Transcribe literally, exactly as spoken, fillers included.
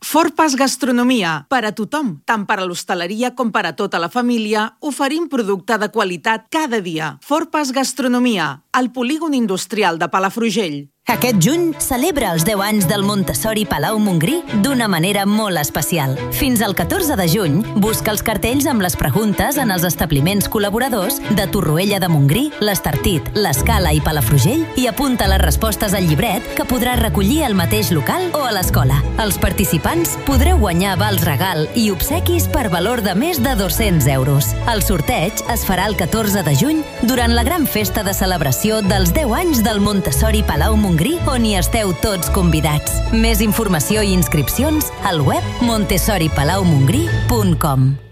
Forpas Gastronomia, per a tothom, tant per a l'hostaleria com per a tota la família, oferim producte de qualitat cada dia. Forpas Gastronomia, al polígon industrial de Palafrugell. Aquest juny celebra els deu anys del Montessori Palau Montgrí d'una manera molt especial. Fins al catorze de juny, busca els cartells amb les preguntes en els establiments col·laboradors de Torroella de Montgrí, l'Estartit, l'Escala i Palafrugell i apunta les respostes al llibret que podràs recollir al mateix local o a l'escola. Els participants podreu guanyar vals regal i obsequis per valor de més de dos-cents euros. El sorteig es farà el catorze de juny durant la gran festa de celebració dels deu anys del Montessori Palau Montgrí, on hi esteu tots convidats. Més informació i inscripcions al web montessori palau montgrí punt com.